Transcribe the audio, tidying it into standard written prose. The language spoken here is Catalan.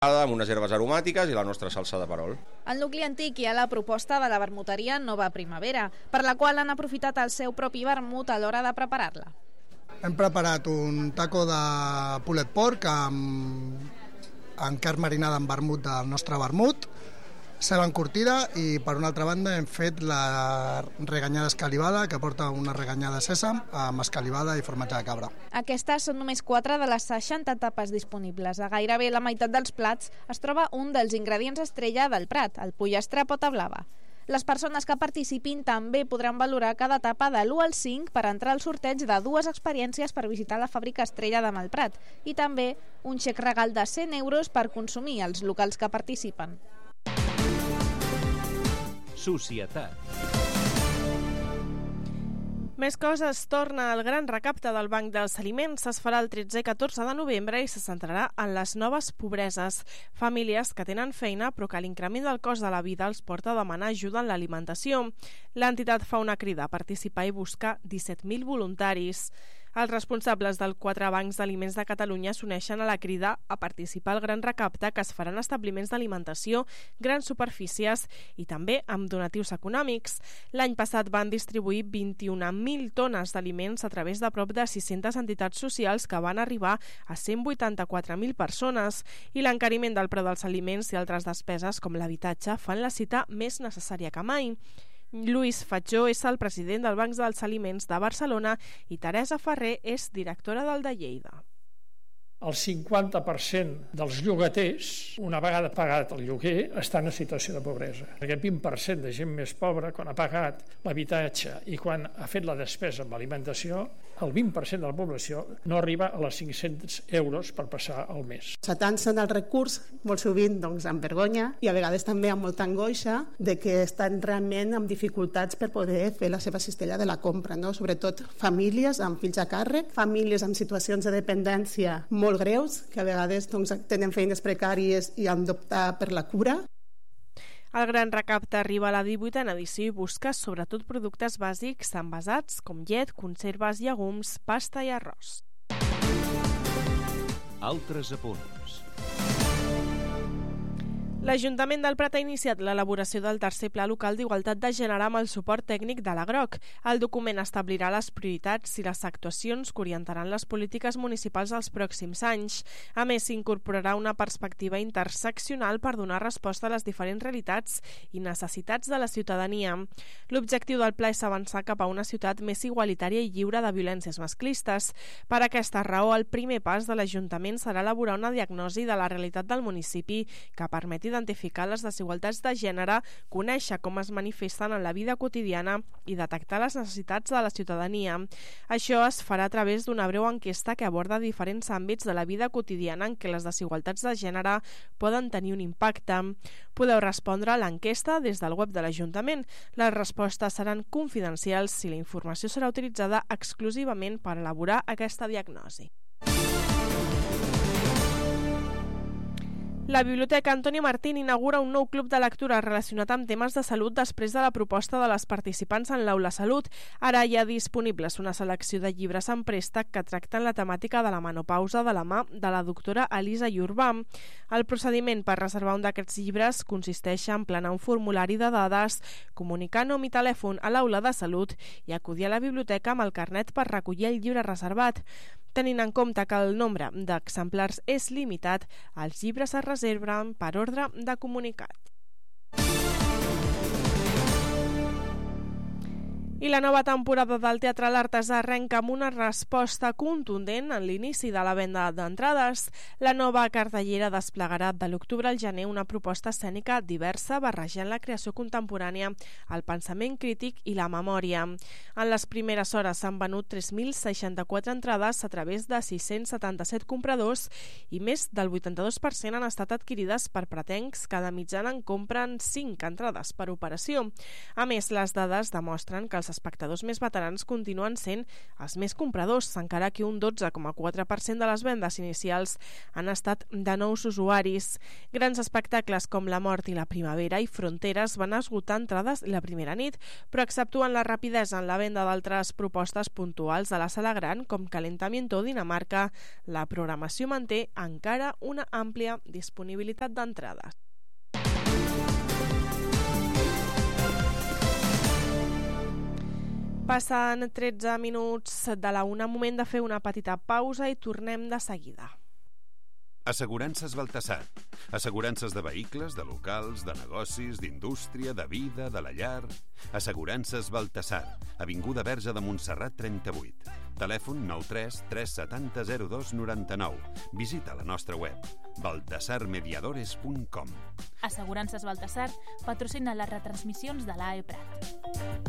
amb unes herbes aromàtiques i la nostra salsa de perol. Al nucli antic hi ha la proposta de la vermuteria Nova Primavera, per la qual han aprofitat el seu propi vermut a l'hora de preparar-la. Hem preparat un taco de pulled pork amb carn marinada amb vermut del nostre vermut, ceba encurtida, i per una altra banda hem fet la reganyada escalivada, que porta una reganyada de sèsam amb escalivada i formatge de cabra. Aquestes són només 4 de les 60 tapes disponibles. A gairebé la meitat dels plats es troba un dels ingredients estrella del Prat, el pollastre pota blava. Les persones que participin també podran valorar cada tapa de l'1 al 5 per entrar al sorteig de 2 experiències per visitar la fàbrica estrella de Malprat i també un xec regal de 100 euros per consumir als locals que participen. Societat. Més coses, torna el gran recapte del Banc dels Aliments. Es farà el 13 i 14 de novembre i se centrarà en les noves pobreses. Famílies que tenen feina però que l'increment del cost de la vida els porta a demanar ajuda en l'alimentació. L'entitat fa una crida a participar i buscar 17.000 voluntaris. Els responsables dels 4 bancs d'aliments de Catalunya s'uneixen a la crida a participar al gran recapte que es farà en establiments d'alimentació, grans superfícies i també amb donatius econòmics. L'any passat van distribuir 21.000 tones d'aliments a través de prop de 600 entitats socials que van arribar a 184.000 persones i l'encariment del preu dels aliments i altres despeses com l'habitatge fan la cita més necessària que mai. Lluís Fatjó és el president del Banc dels Aliments de Barcelona i Teresa Ferrer és directora del de Lleida. El 50% dels llogaters, una vegada pagat el lloguer, estan en situació de pobresa. Aquest 20% de gent més pobra, quan ha pagat l'habitatge i quan ha fet la despesa amb alimentació, el 20% de la població no arriba a les 500 euros per passar el mes. S'atancen al recurs, molt sovint amb vergonya i a vegades també amb molta angoixa de que estan realment amb dificultats per poder fer la seva cistella de la compra, no? Sobretot famílies amb fills a càrrec, famílies amb situacions de dependència molt greus, que a vegades tenen feines precàries i han d'optar per la cura. El gran recapte arriba a la 18a edició i busca sobretot productes bàsics envasats com llet, conserves, llegums, pasta i arròs. Altres apunts. L'Ajuntament del Prat ha iniciat l'elaboració del tercer Pla Local d'Igualtat de Gènere amb el suport tècnic de l'AGROC. El document establirà les prioritats i les actuacions que orientaran les polítiques municipals als pròxims anys. A més, s'incorporarà una perspectiva interseccional per donar resposta a les diferents realitats i necessitats de la ciutadania. L'objectiu del pla és avançar cap a una ciutat més igualitària i lliure de violències masclistes. Per aquesta raó, el primer pas de l'Ajuntament serà elaborar una diagnosi de la realitat del municipi que permeti identificar les desigualtats de gènere, conèixer com es manifesten en la vida quotidiana i detectar les necessitats de la ciutadania. Això es farà a través d'una breu enquesta que aborda diferents àmbits de la vida quotidiana en què les desigualtats de gènere poden tenir un impacte. Podeu respondre a l'enquesta des del web de l'Ajuntament. Les respostes seran confidencials i la informació serà utilitzada exclusivament per elaborar aquesta diagnosi. La Biblioteca Antoni Martín inaugura un nou club de lectura relacionat amb temes de salut després de la proposta de les participants en l'Aula Salut. Ara hi ha disponibles una selecció de llibres en préstec que tracten la temàtica de la menopausa de la mà de la doctora Elisa Iurbà. El procediment per reservar un d'aquests llibres consisteix en emplenar un formulari de dades, comunicar nom i telèfon a l'Aula de Salut i acudir a la biblioteca amb el carnet per recollir el llibre reservat. Tenint en compte que el nombre d'exemplars és limitat, els llibres es reserven per ordre de comunicat. I la nova temporada del Teatre L'Artesà arrenca amb una resposta contundent en l'inici de la venda d'entrades. La nova cartellera desplegarà de l'octubre al gener una proposta escènica diversa barrejant la creació contemporània, el pensament crític i la memòria. En les primeres hores s'han venut 3.064 entrades a través de 677 compradors i més del 82% han estat adquirides per pretencs que de mitjana en compren 5 entrades per operació. A més, les dades demostren que els espectadors més veterans continuen sent els més compradors, encara que un 12,4% de les vendes inicials han estat de nous usuaris. Grans espectacles com La Mort i la Primavera i Fronteres van esgotar entrades la primera nit, però exceptuen la rapidesa en la venda d'altres propostes puntuals de la sala gran, com Calentamiento Dinamarca, la programació manté encara una àmplia disponibilitat d'entrades. Passen 13 minuts de la 1, moment de fer una petita pausa i tornem de seguida. Assegurances Baltasar. Assegurances de vehicles, de locals, de negocis, d'indústria, de vida, de la llar. Assegurances Baltasar. Avinguda Verge de Montserrat 38. Telèfon 93 370 02 99. Visita la nostra web baltasarmediadores.com. Assegurances Baltasar patrocina les retransmissions de l'AE Prat.